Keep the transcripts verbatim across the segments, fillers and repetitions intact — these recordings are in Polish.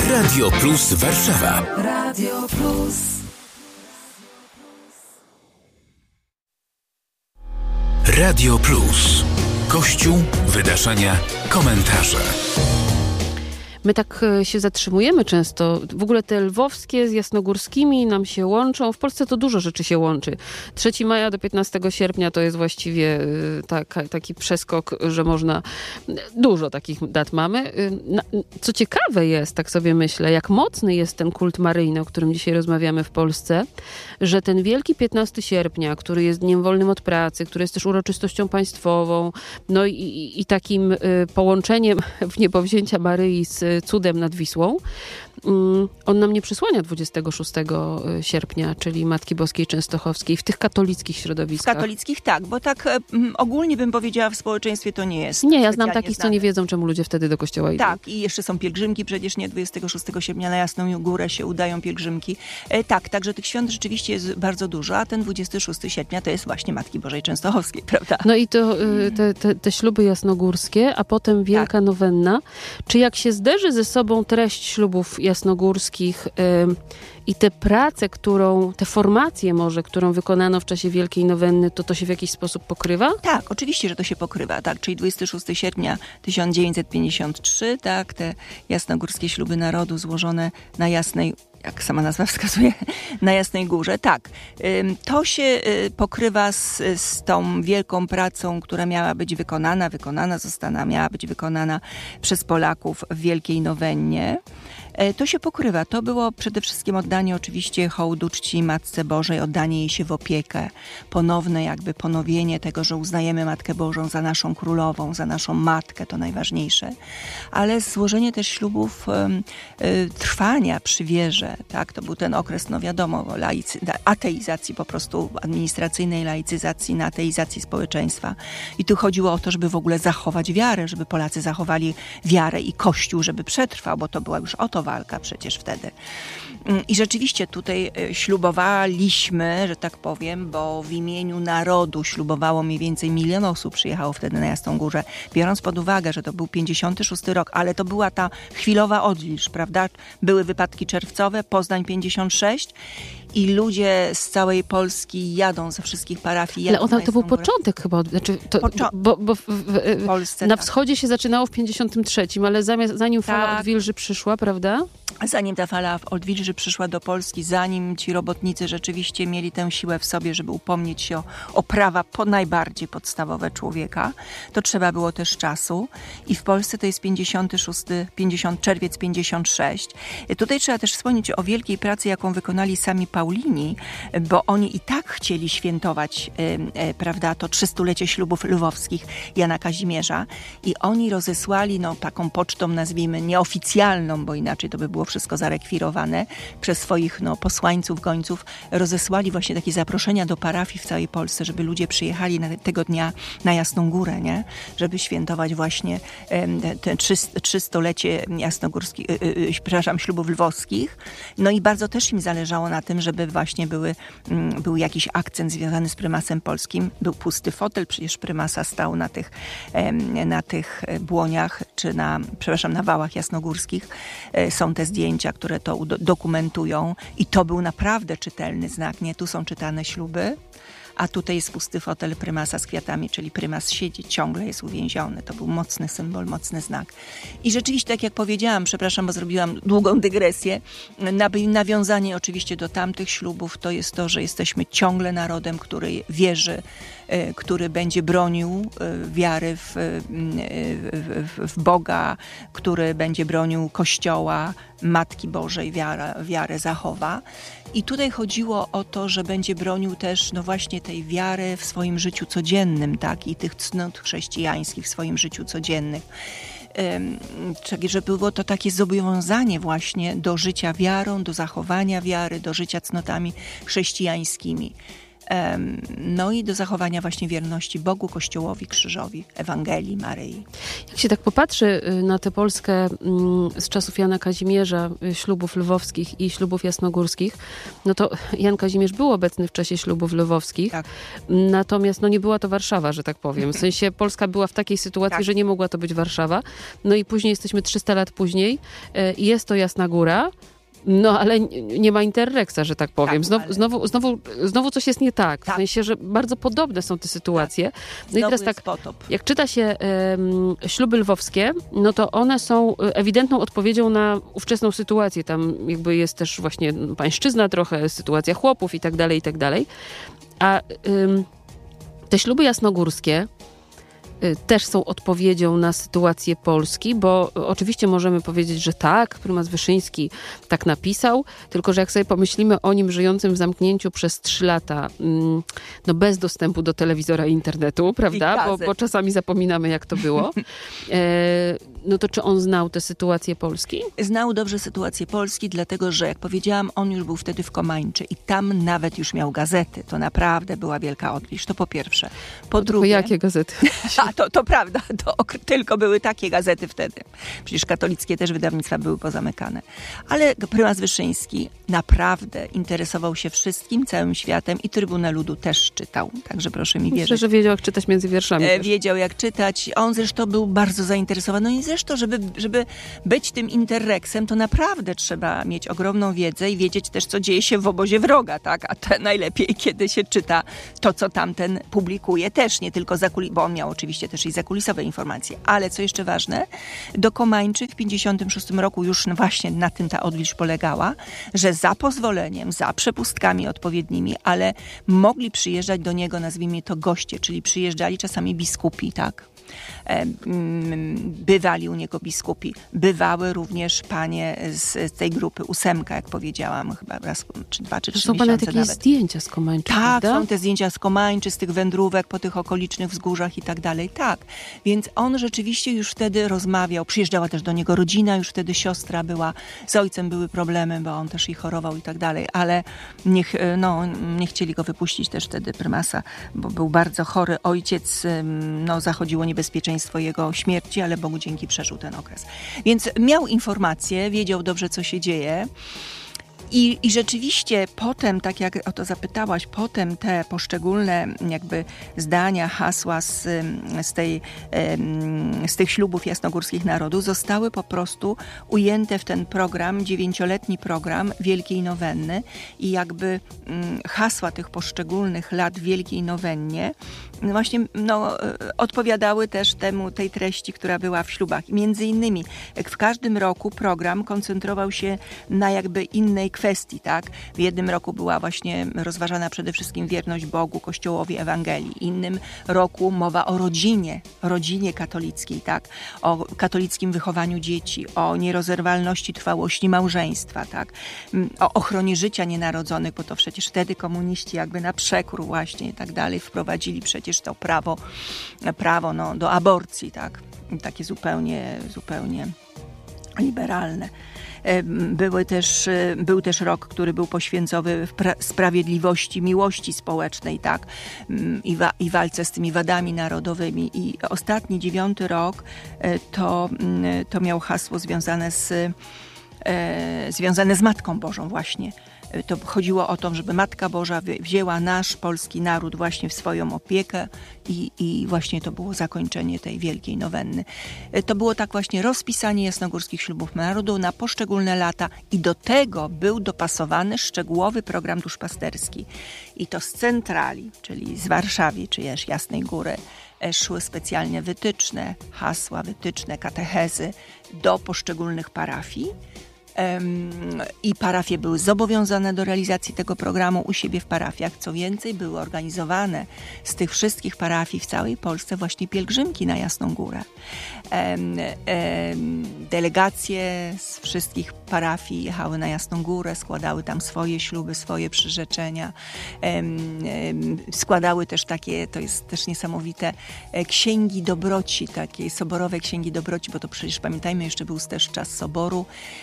Radio Plus Warszawa. Radio Plus. Radio Plus. Kościół, wydarzenia, komentarze. My tak się zatrzymujemy często. W ogóle te lwowskie z jasnogórskimi nam się łączą. W Polsce to dużo rzeczy się łączy. trzeciego maja do piętnastego sierpnia to jest właściwie taka, taki przeskok, że można... Dużo takich dat mamy. Co ciekawe jest, tak sobie myślę, jak mocny jest ten kult maryjny, o którym dzisiaj rozmawiamy w Polsce, że ten wielki piętnastego sierpnia, który jest dniem wolnym od pracy, który jest też uroczystością państwową, no i, i, i takim połączeniem w niebowzięcia Maryi z cudem nad Wisłą, on nam nie przysłania dwudziestego szóstego sierpnia, czyli Matki Boskiej Częstochowskiej w tych katolickich środowiskach. W katolickich tak, bo tak um, ogólnie bym powiedziała, w społeczeństwie to nie jest. Nie, ja znam takich, znane. Co nie wiedzą, czemu ludzie wtedy do kościoła idą. Tak, i jeszcze są pielgrzymki, przecież nie dwudziestego szóstego sierpnia na Jasną Górę się udają pielgrzymki. E, tak, także tych świąt rzeczywiście jest bardzo dużo, a ten dwudziestego szóstego sierpnia to jest właśnie Matki Bożej Częstochowskiej, prawda? No i to te, te, te śluby jasnogórskie, a potem Wielka tak. Nowenna. Czy jak się zderzy ze sobą treść ślubów jasnogórskich yy, i tę pracę, którą, tę formację może, którą wykonano w czasie Wielkiej Nowenny, to to się w jakiś sposób pokrywa? Tak, oczywiście, że to się pokrywa, tak, czyli dwudziestego szóstego sierpnia tysiąc dziewięćset pięćdziesiątego trzeciego, tak, te jasnogórskie śluby narodu złożone na Jasnej, jak sama nazwa wskazuje, na Jasnej Górze. Tak, to się pokrywa z, z tą wielką pracą, która miała być wykonana, wykonana została, miała być wykonana przez Polaków w Wielkiej Nowennie. To się pokrywa. To było przede wszystkim oddanie oczywiście hołdu czci Matce Bożej, oddanie jej się w opiekę, ponowne jakby ponowienie tego, że uznajemy Matkę Bożą za naszą królową, za naszą matkę, to najważniejsze. Ale złożenie też ślubów um, y, trwania przy wierze, tak, to był ten okres, no wiadomo, laicy, ateizacji po prostu, administracyjnej laicyzacji, na ateizacji społeczeństwa. I tu chodziło o to, żeby w ogóle zachować wiarę, żeby Polacy zachowali wiarę i Kościół, żeby przetrwał, bo to była już o to walka przecież wtedy. I rzeczywiście tutaj ślubowaliśmy, że tak powiem, bo w imieniu narodu ślubowało mniej więcej milion osób, przyjechało wtedy na Jasną Górę, biorąc pod uwagę, że to był pięćdziesiąty szósty rok, ale to była ta chwilowa odlicz, prawda? Były wypadki czerwcowe, Poznań pięćdziesiąt sześć i ludzie z całej Polski jadą ze wszystkich parafii. Ale ona, to był górę. Początek chyba, znaczy to, Poczo- bo, bo w, w, w Polsce, na tak. wschodzie się zaczynało w pięćdziesiątym trzecim, ale zamiast, zanim tak. fala odwilży przyszła, prawda? Zanim ta fala odwilży przyszła do Polski, zanim ci robotnicy rzeczywiście mieli tę siłę w sobie, żeby upomnieć się o, o prawa po najbardziej podstawowe człowieka, to trzeba było też czasu. I w Polsce to jest pięćdziesiąty szósty, pięćdziesiąty czerwiec pięćdziesiąt sześć. Tutaj trzeba też wspomnieć o wielkiej pracy, jaką wykonali sami Paulini, bo oni i tak chcieli świętować e, e, prawda, to trzystulecie ślubów lwowskich Jana Kazimierza i oni rozesłali no, taką pocztą, nazwijmy, nieoficjalną, bo inaczej to by było wszystko zarekwirowane, przez swoich no, posłańców, gońców, rozesłali właśnie takie zaproszenia do parafii w całej Polsce, żeby ludzie przyjechali na, tego dnia na Jasną Górę, nie? Żeby świętować właśnie te trzystulecie jasnogórskich, yy, yy, przepraszam, ślubów lwowskich. No i bardzo też im zależało na tym, żeby właśnie były, mm, był jakiś akcent związany z prymasem polskim. Był pusty fotel, przecież prymasa stał na tych, em, na tych błoniach, czy na, przepraszam, na wałach jasnogórskich. E, są te zdjęcia, które to dokumentują i to był naprawdę czytelny znak, nie? Tu są czytane śluby, a tutaj jest pusty fotel prymasa z kwiatami, czyli prymas siedzi, ciągle jest uwięziony. To był mocny symbol, mocny znak. I rzeczywiście, tak jak powiedziałam, przepraszam, bo zrobiłam długą dygresję, nawiązanie oczywiście do tamtych ślubów to jest to, że jesteśmy ciągle narodem, który wierzy, który będzie bronił wiary w, w, w Boga, który będzie bronił Kościoła, Matki Bożej, wiarę, wiarę zachowa. I tutaj chodziło o to, że będzie bronił też no właśnie tej wiary w swoim życiu codziennym, tak, i tych cnót chrześcijańskich w swoim życiu codziennym. Czyli że było to takie zobowiązanie właśnie do życia wiarą, do zachowania wiary, do życia cnotami chrześcijańskimi. no i do zachowania właśnie wierności Bogu, Kościołowi, Krzyżowi, Ewangelii, Maryi. Jak się tak popatrzy na tę Polskę z czasów Jana Kazimierza, ślubów lwowskich i ślubów jasnogórskich, no to Jan Kazimierz był obecny w czasie ślubów lwowskich, Tak. natomiast no nie była to Warszawa, że tak powiem. W sensie Polska była w takiej sytuacji, Tak. że nie mogła to być Warszawa. No i później jesteśmy trzysta lat później i jest to Jasna Góra. No, ale nie ma Interreksa, że tak powiem. Tak, Znowu, ale- znowu, znowu, znowu coś jest nie tak. W Tak. sensie, że bardzo podobne są te sytuacje. No i Znowu teraz jest tak, potop. jak czyta się em, śluby lwowskie, no to one są ewidentną odpowiedzią na ówczesną sytuację. Tam jakby jest też właśnie pańszczyzna trochę, sytuacja chłopów i tak dalej, i tak dalej. A em, te śluby jasnogórskie y, też są odpowiedzią na sytuację Polski, bo oczywiście możemy powiedzieć, że tak, prymas Wyszyński tak napisał, tylko że jak sobie pomyślimy o nim żyjącym w zamknięciu przez trzy lata, mm, no bez dostępu do telewizora i internetu, prawda? Bo, gazet. bo czasami zapominamy, jak to było. E, no to czy on znał tę sytuację Polski? Znał dobrze sytuację Polski, dlatego że, jak powiedziałam, on już był wtedy w Komańczy i tam nawet już miał gazety. To naprawdę była wielka odwilż. To po pierwsze. Po To drugie... jakie gazety? A, to, to prawda, to ok- tylko były takie gazety wtedy. Przecież katolickie też wydawnictwa były pozamykane. Ale prymas Wyszyński naprawdę interesował się wszystkim, całym światem i Trybunę Ludu też czytał. Także proszę mi Myślę, wierzyć. że wiedział, jak czytać między wierszami. E, też. Wiedział, jak czytać. On zresztą był bardzo zainteresowany. No i zresztą, żeby, żeby być tym interreksem, to naprawdę trzeba mieć ogromną wiedzę i wiedzieć też, co dzieje się w obozie wroga, tak? A to najlepiej, kiedy się czyta to, co tamten publikuje. Też nie tylko za kulis, bo on miał oczywiście też i zakulisowe informacje. Ale co jeszcze ważne, do Komańczy w pięćdziesiątym szóstym roku już właśnie na tym ta odwilż polegała, że za pozwoleniem, za przepustkami odpowiednimi, ale mogli przyjeżdżać do niego, nazwijmy to goście, czyli przyjeżdżali czasami biskupi, tak? E, mm, Bywali u niego biskupi. Bywały również panie z, z tej grupy ósemka, jak powiedziałam, chyba raz czy dwa, czy To trzy są pane miesiące takie nawet. zdjęcia z Komańczy, Tak, prawda? są te zdjęcia z Komańczy, z tych wędrówek po tych okolicznych wzgórzach i tak dalej, tak. Więc on rzeczywiście już wtedy rozmawiał, przyjeżdżała też do niego rodzina, już wtedy siostra była, z ojcem były problemy, bo on też i chorował i tak dalej, ale niech, no, nie chcieli go wypuścić też wtedy prymasa, bo był bardzo chory ojciec, no, zachodziło niebezpieczeństwo jego śmierci, ale Bogu dzięki przeżył ten okres. Więc miał informacje, wiedział dobrze, co się dzieje. I, I rzeczywiście potem, tak jak o to zapytałaś, potem te poszczególne jakby zdania, hasła z, z, tej, z tych ślubów jasnogórskich narodu zostały po prostu ujęte w ten program, dziewięcioletni program Wielkiej Nowenny i jakby hasła tych poszczególnych lat w Wielkiej Nowennie właśnie no, odpowiadały też temu, tej treści, która była w ślubach. Między innymi jak w każdym roku program koncentrował się na jakby innej kwestii, tak? W jednym roku była właśnie rozważana przede wszystkim wierność Bogu, Kościołowi, Ewangelii. W innym roku mowa o rodzinie, rodzinie katolickiej, tak? O katolickim wychowaniu dzieci, o nierozerwalności trwałości małżeństwa, tak? O ochronie życia nienarodzonych, bo to przecież wtedy komuniści jakby na przekór właśnie i tak dalej wprowadzili przecież to prawo, prawo no, do aborcji, tak? Takie zupełnie, zupełnie liberalne. Były też, był też rok, który był poświęcony sprawiedliwości, miłości społecznej, tak? I, wa, i walce z tymi wadami narodowymi. I ostatni, dziewiąty rok to, to miał hasło związane z, e, związane z Matką Bożą właśnie. To chodziło o to, żeby Matka Boża wzięła nasz polski naród właśnie w swoją opiekę i, i właśnie to było zakończenie tej wielkiej nowenny. To było tak właśnie rozpisanie jasnogórskich ślubów narodu na poszczególne lata i do tego był dopasowany szczegółowy program duszpasterski. I to z centrali, czyli z Warszawy, czy też Jasnej Góry, szły specjalnie wytyczne, hasła, wytyczne, katechezy do poszczególnych parafii. I parafie były zobowiązane do realizacji tego programu u siebie w parafiach. Co więcej, były organizowane z tych wszystkich parafii w całej Polsce właśnie pielgrzymki na Jasną Górę. Delegacje z wszystkich parafii jechały na Jasną Górę, składały tam swoje śluby, swoje przyrzeczenia. Składały też takie, to jest też niesamowite, księgi dobroci, takie soborowe księgi dobroci, bo to przecież pamiętajmy, jeszcze był też czas soboru i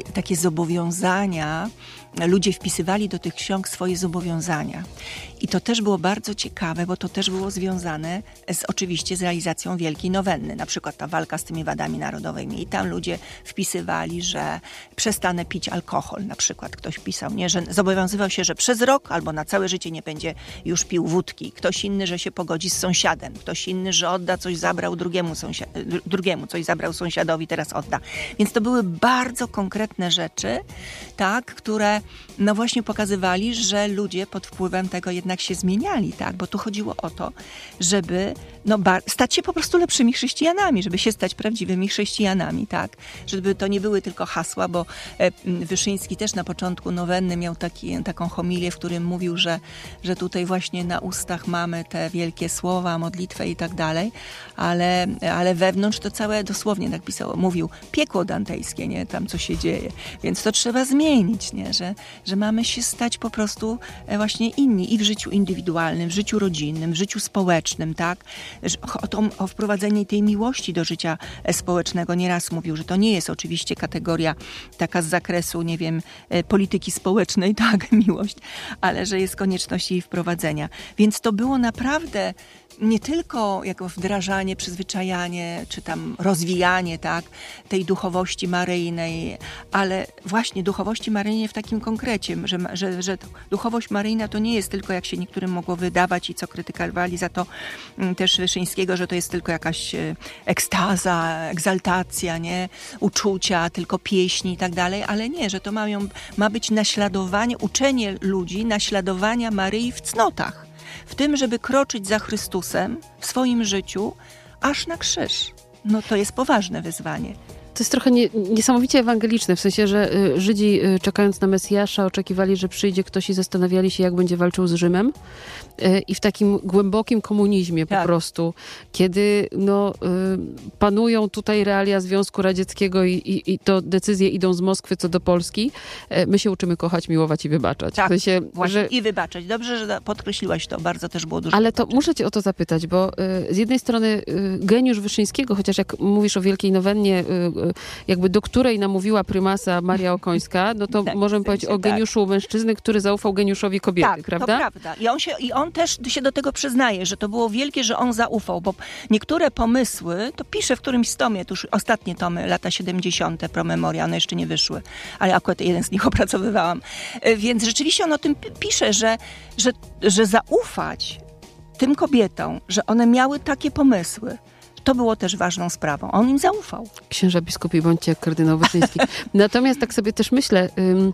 takie zobowiązania, ludzie wpisywali do tych ksiąg swoje zobowiązania. I to też było bardzo ciekawe, bo to też było związane z, oczywiście z realizacją Wielkiej Nowenny. Na przykład ta walka z tymi wadami narodowymi. I tam ludzie wpisywali, że przestanę pić alkohol. Na przykład ktoś pisał, nie, że zobowiązywał się, że przez rok albo na całe życie nie będzie już pił wódki. Ktoś inny, że się pogodzi z sąsiadem. Ktoś inny, że odda coś, zabrał drugiemu, sąsia- drugiemu coś zabrał sąsiadowi, teraz odda. Więc to były bardzo konkretne rzeczy, tak, które no właśnie pokazywali, że ludzie pod wpływem tego jednak się zmieniali, tak? Bo tu chodziło o to, żeby no, bar- stać się po prostu lepszymi chrześcijanami, żeby się stać prawdziwymi chrześcijanami, tak? Żeby to nie były tylko hasła, bo e, Wyszyński też na początku nowenny miał taki, taką homilię, w którym mówił, że, że tutaj właśnie na ustach mamy te wielkie słowa, modlitwę i tak dalej, ale, ale wewnątrz to całe dosłownie tak pisało, mówił piekło dantejskie, nie? Tam co się dzieje. Więc to trzeba zmienić, nie? Że, że mamy się stać po prostu właśnie inni i w życiu indywidualnym, w życiu rodzinnym, w życiu społecznym, tak? O, to, o wprowadzenie tej miłości do życia społecznego. Nieraz mówił, że to nie jest oczywiście kategoria taka z zakresu, nie wiem, polityki społecznej, tak, miłość, ale że jest konieczność jej wprowadzenia. Więc to było naprawdę nie tylko jako wdrażanie, przyzwyczajanie, czy tam rozwijanie, tak, tej duchowości maryjnej, ale właśnie duchowości maryjnej w takim konkrecie, że, że, że duchowość maryjna to nie jest tylko, jak się niektórym mogło wydawać i co krytykowali za to też Wyszyńskiego, że to jest tylko jakaś ekstaza, egzaltacja, nie, uczucia, tylko pieśni i tak dalej, ale nie, że to mają, ma być naśladowanie, uczenie ludzi naśladowania Maryi w cnotach. W tym, żeby kroczyć za Chrystusem w swoim życiu aż na krzyż. No to jest poważne wyzwanie. To jest trochę nie, niesamowicie ewangeliczne, w sensie, że y, Żydzi y, czekając na Mesjasza oczekiwali, że przyjdzie ktoś i zastanawiali się, jak będzie walczył z Rzymem. Y, I w takim głębokim komunizmie tak. po prostu, kiedy no, y, panują tutaj realia Związku Radzieckiego i, i, i to decyzje idą z Moskwy co do Polski, y, my się uczymy kochać, miłować i wybaczać. Tak, w sensie, właśnie że... i wybaczać. Dobrze, że podkreśliłaś to, bardzo też było dużo. Ale to wybaczać. muszę cię o to zapytać, bo y, z jednej strony y, geniusz Wyszyńskiego, chociaż jak mówisz o Wielkiej Nowennie, y, jakby do której namówiła prymasa Maria Okońska, no to tak, możemy w sensie, powiedzieć o tak. geniuszu mężczyzny, który zaufał geniuszowi kobiety, tak, prawda? to prawda. I on, się, I on też się do tego przyznaje, że to było wielkie, że on zaufał, bo niektóre pomysły, to pisze w którymś z tomie, to już ostatnie tomy, lata siedemdziesiąte, promemoria, one jeszcze nie wyszły, ale akurat jeden z nich opracowywałam. Więc rzeczywiście on o tym pisze, że, że, że zaufać tym kobietom, że one miały takie pomysły, to było też ważną sprawą. On im zaufał. Księża biskupi, bądźcie jak kardynał Wyszyński. Natomiast tak sobie też myślę, ym,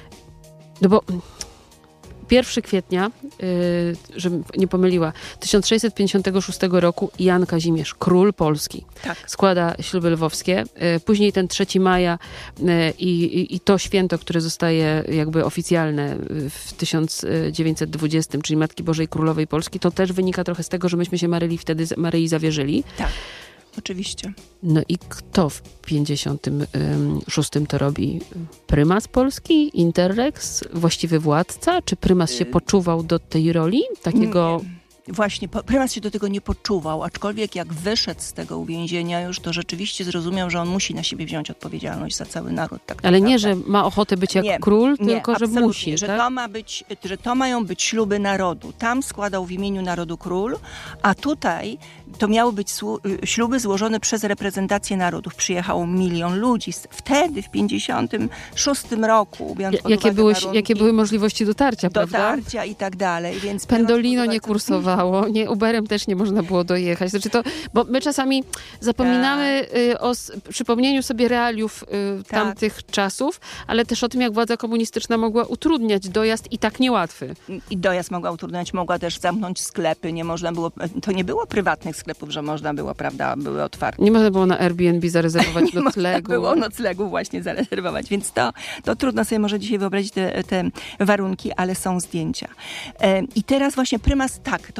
no bo pierwszego kwietnia, yy, żebym nie pomyliła, tysiąc sześćset pięćdziesiątego szóstego roku Jan Kazimierz, król Polski, tak. składa śluby lwowskie. Yy, później ten trzeciego maja yy, i, i to święto, które zostaje jakby oficjalne w tysiąc dziewięćset dwudziestym, czyli Matki Bożej Królowej Polski, to też wynika trochę z tego, że myśmy się Maryi wtedy Maryi zawierzyli. Tak. Oczywiście. No i kto w pięćdziesiątym szóstym to robi? Prymas Polski? Interrex? Właściwy władca? Czy prymas się poczuwał do tej roli? Takiego... Nie. Właśnie, prymas się do tego nie poczuwał, aczkolwiek jak wyszedł z tego uwięzienia już, to rzeczywiście zrozumiał, że on musi na siebie wziąć odpowiedzialność za cały naród. Tak Ale naprawdę. nie, że ma ochotę być jak nie, król, nie, tylko że musi. Że, tak? to ma być, że to mają być śluby narodu. Tam składał w imieniu narodu król, a tutaj to miały być śluby złożone przez reprezentację narodów. Przyjechało milion ludzi. Wtedy, w pięćdziesiątym szóstym roku, biorąc pod jakie, uwagę były, warunki, jakie były możliwości dotarcia, prawda? Dotarcia i tak dalej. Więc Pendolino nie kursowało. Nie, Uberem też nie można było dojechać. Znaczy to, bo my czasami zapominamy tak. y, o s- przypomnieniu sobie realiów y, tak. tamtych czasów, ale też o tym, jak władza komunistyczna mogła utrudniać dojazd i tak niełatwy. I dojazd mogła utrudniać, mogła też zamknąć sklepy, nie można było, to nie było prywatnych sklepów, że można było, prawda, były otwarte. Nie można było na Airbnb zarezerwować nie noclegu. Nie można było noclegu właśnie zarezerwować, więc to, to trudno sobie może dzisiaj wyobrazić te, te warunki, ale są zdjęcia. E, I teraz właśnie prymas, tak, to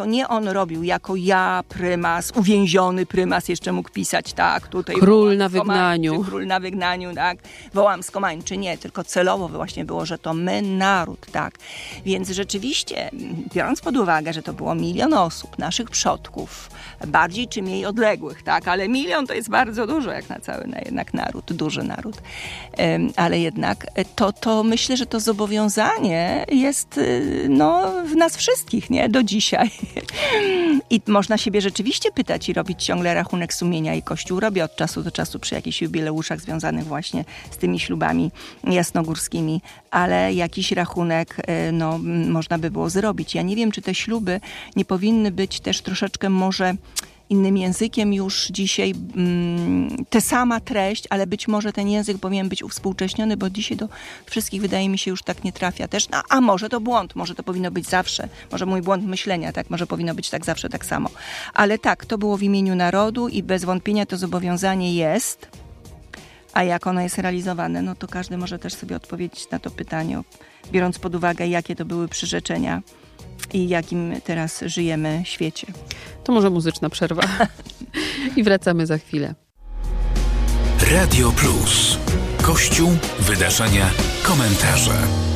to nie on robił jako ja, prymas, uwięziony prymas, jeszcze mógł pisać, tak, tutaj... Król na wygnaniu. Król na wygnaniu, tak, wołam z Komańczy, nie, tylko celowo właśnie było, że to my, naród, tak. Więc rzeczywiście, biorąc pod uwagę, że to było milion osób, naszych przodków, bardziej czy mniej odległych, tak, ale milion to jest bardzo dużo, jak na cały na jednak naród, duży naród, um, ale jednak to, to myślę, że to zobowiązanie jest no, w nas wszystkich, nie, do dzisiaj. I można siebie rzeczywiście pytać i robić ciągle rachunek sumienia i Kościół robi od czasu do czasu przy jakichś jubileuszach związanych właśnie z tymi ślubami jasnogórskimi, ale jakiś rachunek no, można by było zrobić. Ja nie wiem, czy te śluby nie powinny być też troszeczkę może innym językiem już dzisiaj mm, ta sama treść, ale być może ten język powinien być uwspółcześniony, bo dzisiaj do wszystkich wydaje mi się już tak nie trafia też. No, a może to błąd, może to powinno być zawsze, może mój błąd myślenia, tak, może powinno być tak zawsze tak samo. Ale tak, to było w imieniu narodu i bez wątpienia to zobowiązanie jest, a jak ono jest realizowane, no to każdy może też sobie odpowiedzieć na to pytanie, biorąc pod uwagę, jakie to były przyrzeczenia i jakim teraz żyjemy świecie. To może muzyczna przerwa i wracamy za chwilę. Radio Plus. Kościół, wydarzenia, komentarze.